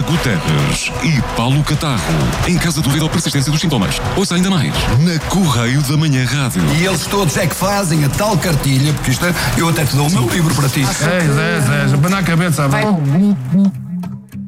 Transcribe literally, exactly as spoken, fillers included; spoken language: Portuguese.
Guterres e Paulo Catarro. Em caso de dúvida ou persistência dos sintomas. Ouça ainda mais na Correio da Manhã Rádio. E eles todos é que fazem a tal cartilha, porque isto é, eu até te dou o meu livro para ti. É, é, é, para na cabeça, vai.